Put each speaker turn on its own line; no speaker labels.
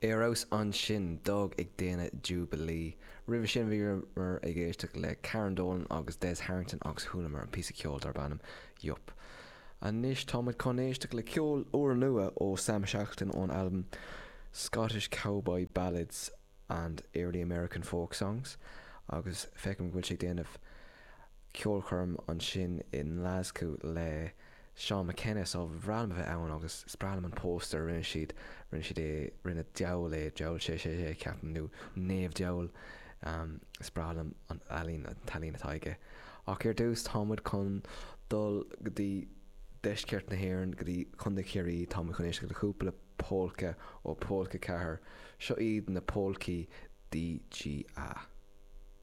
Éros an sin dog ag déine Jubilee. Rih sin bhí mar ag éisteach le Karen Dolan agus Des Harrington agus thula mar an pí ceol ar bannam Yup. An níos táid chun éisteach le ceol uair nua ó Sam Shackleton ón album Scottish Cowboy Ballads and Early American Folk Songs agus feicim bhfuil sé déanamh ceol chum an sin in Glasgow le Sean McKenna ó bhrálam bheith ann agus sprálam an póster rinne siad rinne deall deall sé ceapan nó néamh deall sprálam an talín atáige. Ach dús támuid chun dul go dtí deisceart na hhéireann go dtí chun na céirí támuid chun éiste le cúpla pólca ó pólca cethir seo iad na pólcaí DGA.